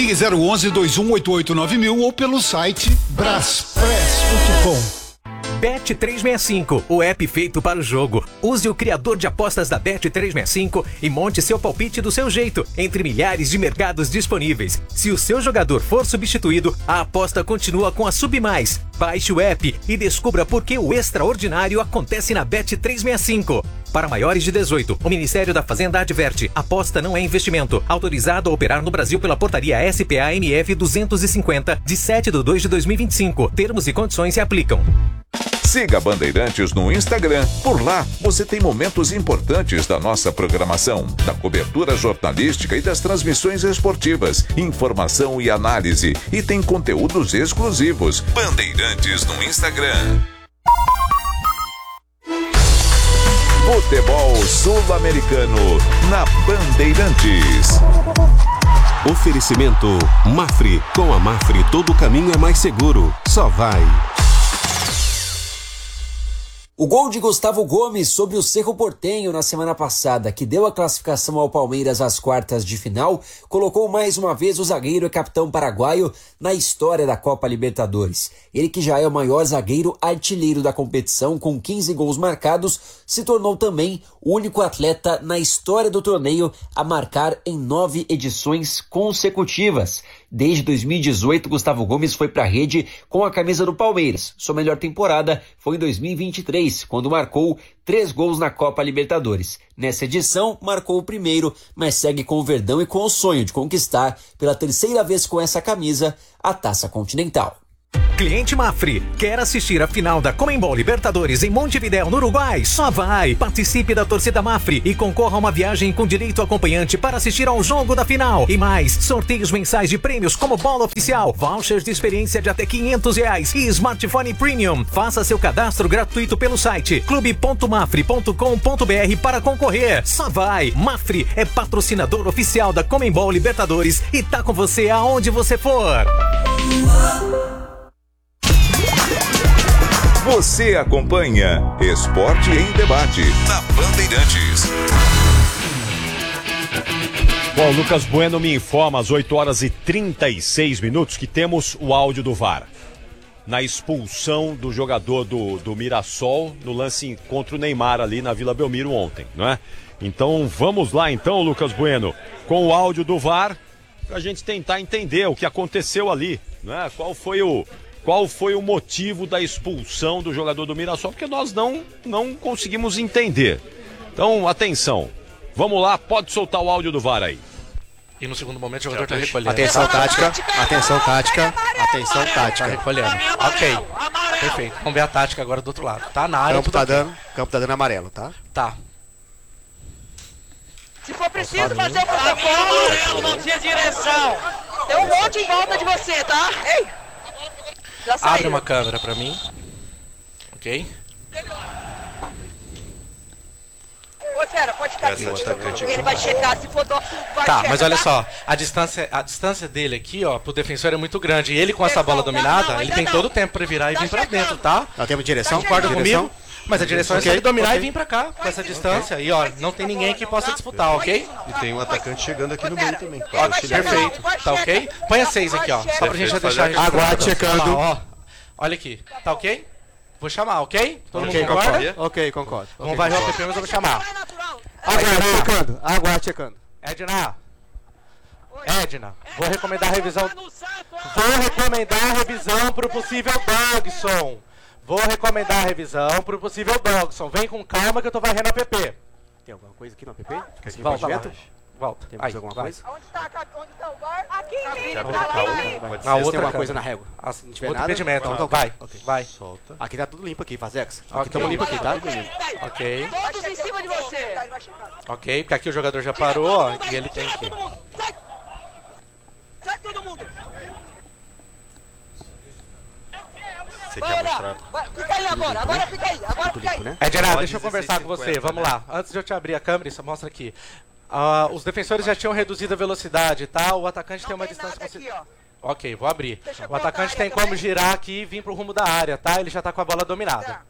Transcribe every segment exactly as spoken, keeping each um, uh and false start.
Ligue zero onze, dois um oito oito nove mil ou pelo site braspress ponto com. Bet trezentos e sessenta e cinco, o app feito para o jogo. Use o criador de apostas da Bet trezentos e sessenta e cinco e monte seu palpite do seu jeito, entre milhares de mercados disponíveis. Se o seu jogador for substituído, a aposta continua com a Submais. Baixe o app e descubra por que o extraordinário acontece na Bet trezentos e sessenta e cinco. Para maiores de dezoito, o Ministério da Fazenda adverte: aposta não é investimento. Autorizado a operar no Brasil pela portaria S P A M F duzentos e cinquenta, de sete de dois de dois mil e vinte e cinco. Termos e condições se aplicam. Siga Bandeirantes no Instagram. Por lá, você tem momentos importantes da nossa programação, da cobertura jornalística e das transmissões esportivas, informação e análise. E tem conteúdos exclusivos. Bandeirantes no Instagram. Futebol Sul-Americano na Bandeirantes. Oferecimento Mafre. Com a Mafre, todo caminho é mais seguro. Só vai. O gol de Gustavo Gomes sobre o Cerro Porteño na semana passada, que deu a classificação ao Palmeiras às quartas de final, colocou mais uma vez o zagueiro e capitão paraguaio na história da Copa Libertadores. Ele, que já é o maior zagueiro artilheiro da competição, com quinze gols marcados, se tornou também o único atleta na história do torneio a marcar em nove edições consecutivas. Desde dois mil e dezoito, Gustavo Gomes foi para a rede com a camisa do Palmeiras. Sua melhor temporada foi em dois mil e vinte e três, quando marcou três gols na Copa Libertadores. Nessa edição, marcou o primeiro, mas segue com o Verdão e com o sonho de conquistar, pela terceira vez com essa camisa, a Taça Continental. Cliente Mafre, quer assistir a final da Conmebol Libertadores em Montevidéu, no Uruguai? Só vai! Participe da torcida Mafre e concorra a uma viagem com direito acompanhante para assistir ao jogo da final. E mais, sorteios mensais de prêmios como bola oficial, vouchers de experiência de até quinhentos reais e smartphone premium. Faça seu cadastro gratuito pelo site clube ponto mafre ponto com ponto br para concorrer. Só vai! Mafre é patrocinador oficial da Conmebol Libertadores e tá com você aonde você for. Você acompanha Esporte em Debate na Bandeirantes. Bom, Lucas Bueno me informa às oito horas e trinta e seis minutos que temos o áudio do V A R na expulsão do jogador do, do Mirassol no lance contra o Neymar ali na Vila Belmiro ontem, não é? Então vamos lá então, Lucas Bueno, com o áudio do V A R para a gente tentar entender o que aconteceu ali, não é? Qual foi o Qual foi o motivo da expulsão do jogador do Mirassol? Porque nós não, não conseguimos entender. Então, atenção. Vamos lá, pode soltar o áudio do V A R aí. E no segundo momento o jogador está recolhendo. Atenção tática, atenção tática, atenção tática. Está recolhendo. Ok, perfeito. Vamos ver a tática agora do outro lado. Tá na área. Campo tá dando, campo tá dando amarelo, tá? Tá. Se for preciso fazer o protocolo, não tinha direção. Tem um monte em volta de você, tá? Ei! Abre uma câmera pra mim. Ok? Ô, Fera, pode ficar aqui. Ele vai checar, se for do... vai Tá, checar, mas olha tá? só, a distância, a distância dele aqui, ó, pro defensor é muito grande. E ele com essa bola dominada, ele tem todo o tempo pra virar e vir pra dentro, tá? Nós temos direção? Concorda comigo? Mas a direção é só ele dominar okay. e vir pra cá, com essa distância. E ó, não tem ninguém que possa disputar, ok? E tem um atacante chegando aqui no meio também. Ó, perfeito, tá ok? Põe a seis aqui, ó, só pra gente já deixar... Aguarde checando. Ó, olha aqui, tá ok? Vou chamar, ok? Todo okay, mundo concorda? concordo. Ok, concordo. Vamos okay, varrer o P P, mas eu vou chamar. Aguarde checando, aguarde checando. Edna, Edna, vou recomendar a revisão. Vou recomendar a revisão pro possível Dogson. Vou recomendar a revisão pro possível Dogson. Vem com calma que eu tô varrendo a P P. Tem alguma coisa aqui no P P? Volta lá. Volta. Tem mais alguma vai. coisa? Onde tá, onde tá o bar? Aqui, aqui. Na outra tem alguma coisa na régua? Ah, se não tiver outro nada, impedimento. então, Então, vai, okay. vai. Solta. Aqui tá tudo limpo aqui, Fazex. Aqui Okay. estamos limpo aqui, tá? Ok. Todos em cima de você. Ok, porque aqui o jogador já parou, ó, e ele tem que... Sai! Sai todo mundo! Você quer mostrar? Fica aí agora, agora fica aí, agora fica aí. Edna, deixa eu conversar com você, vamos lá. Antes de eu te abrir a câmera, isso mostra aqui. Uh, os defensores já tinham reduzido a velocidade, tá? O atacante tem uma distância... Aqui, ó. Ok, vou abrir. O atacante tem como girar aqui e vir pro rumo da área, tá? Ele já tá com a bola dominada.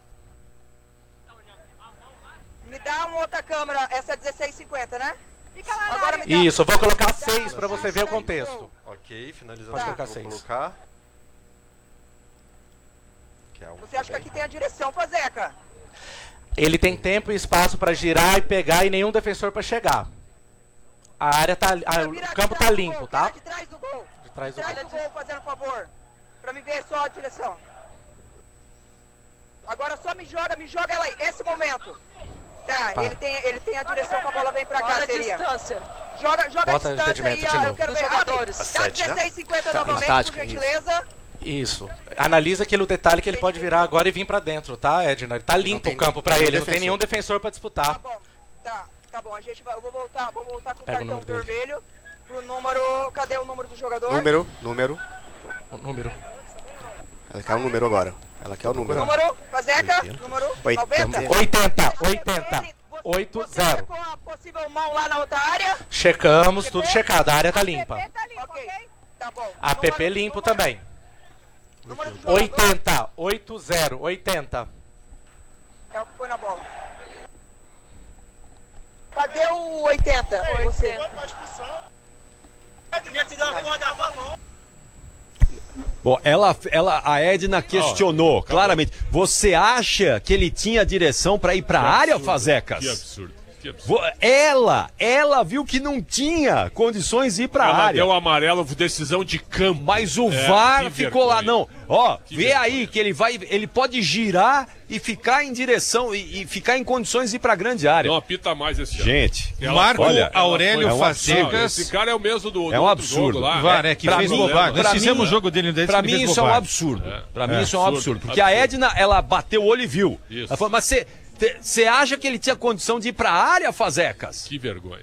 Me dá uma outra câmera, essa é dezesseis cinquenta, né? Fica lá Agora me dá... Isso, eu vou colocar seis pra você ver o contexto. aí, finalizando. Pode Tá. colocar Vou seis. colocar. Que é um Você acha que aqui tem a direção, Fazeca? Ele tem tempo e espaço pra girar e pegar e nenhum defensor pra chegar. A área tá... a- o campo tá limpo, tá? De trás do gol. De trás do Traz gol. o gol, fazendo favor. Pra me ver só a direção. Agora só me joga, me joga ela aí. Esse momento. Tá, Tá. ele tem, ele tem a direção que a bola vem pra cá, Olha a seria. distância. Joga, joga Bota a distância aí, impedimento de ó, eu novo. quero Dos ver. jogadores. Dá sete, né? dezesseis e cinquenta Tá, novamente, tática, por gentileza. Isso. Analisa aquele detalhe que ele pode virar agora e vir pra dentro, tá, Edna? Ele tá limpo tem o campo pra nenhum ele, não tem defensor. nenhum defensor pra Tá disputar. bom, tá, tá bom. A gente vai, eu vou voltar, vou voltar com o Pega o cartão número dele. vermelho pro número. Cadê o número do jogador? Número, número. O número. Ela quer o número agora. Ela quer o número. Número, Fazeca, número noventa. oitenta, oitenta. Ele- oito, Você zero. checou a possível mão lá na outra área? Checamos, tudo checado, a área tá limpa. Tá limpo, ok? Tá bom. A P P limpo também. Número do jogador oitenta, oitenta, oitenta. é o que foi na bola. Cadê o oitenta? Você. Bom, ela, ela, a Edna questionou claramente. Você acha que ele tinha direção pra ir pra área, Fazecas? Que absurdo. Que absurdo. Vo- Ela, ela viu que não tinha condições de ir pra Ela área. deu amarelo, decisão de campo. Mas o É, V A R que ficou lá, vergonha. não. Ó, Que vê vergonha. aí que ele vai, ele pode girar e ficar em direção e, e ficar em condições de ir pra grande área. Não apita mais esse ano. Gente, Ela- Marco olha, Aurélio é um Fazecas. absurdo. Esse cara é o mesmo do, do É um outro absurdo. jogo lá. VAR, é que Pra fez mim- bobagem. Nós pra fizemos mim- o jogo dele desse Pra que mim fez isso é um bobagem. absurdo. É. Pra mim É. isso é um Absurdo, absurdo. Porque a Edna, ela bateu o olho e viu. Isso. Ela falou, mas você acha que ele tinha condição de ir pra área, Fazecas? Que vergonha.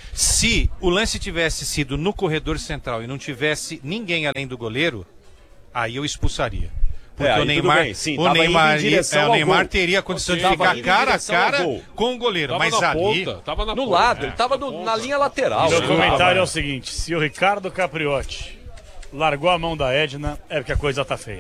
Se o lance tivesse sido no corredor central e não tivesse ninguém além do goleiro, aí eu expulsaria. Porque É, aí o tudo Neymar, bem, sim, o tava Neymar, indo em direção é, o ao Neymar gol. teria a condição Ok, de tava ficar indo em cara a direção ao cara gol. com o goleiro. Tava Mas na ali, ponta, tava na No ponta. lado, É, ele tava na no- ponta. na linha lateral. Meu Sim. comentário é o seguinte: se o Ricardo Capriotti largou a mão da Edna, é porque a coisa tá feia.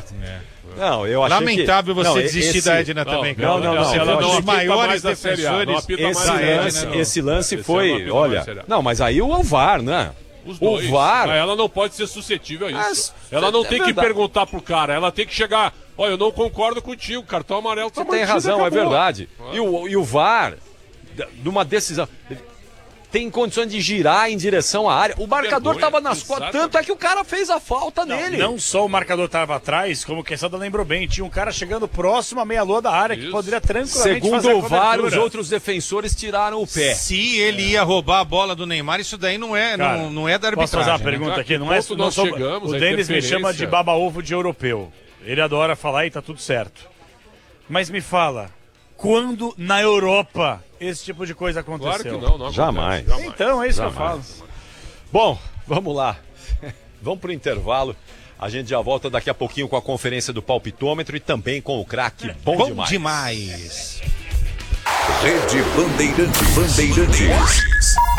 Não, eu achei lamentável que... você não, desistir esse- da Edna Não, também, cara. não, não, não. Você Ela foi um não dos apita maiores mais na Série A, não defensores. apita mais Esse na Série A, lance, não. esse lance Esse foi, não apita olha... mais na Série A. Não, mas aí o V A R, né? Os O dois. V A R... Mas ela não pode ser suscetível a isso. Mas, ela não é tem que verdade. perguntar pro cara, ela tem que chegar. Olha, eu não concordo contigo, cartão amarelo tá Você tem mantido, razão, é acabou. verdade. Ah. E o, e o V A R, d- numa decisão, tem condições de girar em direção à área. O marcador vergonha, estava nas costas, exatamente. tanto é que o cara fez a falta Não, nele. não só o marcador estava atrás, como o Quesada lembrou bem, tinha um cara chegando próximo à meia-lua da área que Isso. poderia tranquilamente Segundo fazer a o V A R, os cobertura. outros defensores tiraram o pé. Se ele ia roubar a bola do Neymar, isso daí não é, Cara, não, não é da Posso arbitragem. fazer uma né? pergunta Cara, aqui? que Não é, ponto não nós sou, chegamos, o a Denis me chama interferência? de baba-ovo de europeu. Ele adora falar e tá tudo certo. Mas me fala, quando na Europa esse tipo de coisa aconteceu? Claro que não, não acontece, Jamais. jamais. Então, é isso Jamais. que eu falo. Bom, vamos lá. Vamos pro intervalo. A gente já volta daqui a pouquinho com a conferência do palpitômetro e também com o craque bom, Bom demais. demais. Rede Bandeirantes. Bandeirantes.